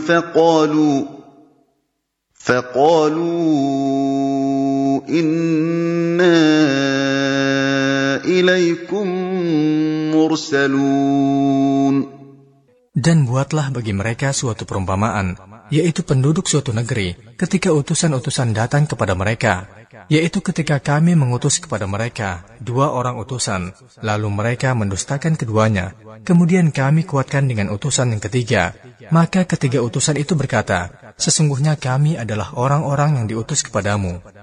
فقالوا إنا إليكم مرسلون. Dan buatlah bagi mereka suatu perumpamaan, yaitu penduduk suatu negeri, ketika utusan-utusan datang kepada mereka, yaitu ketika kami mengutus kepada mereka 2 orang utusan, lalu mereka mendustakan keduanya. Kemudian kami kuatkan dengan utusan yang ketiga. Maka ketiga utusan itu berkata, sesungguhnya kami adalah orang-orang yang diutus kepadamu.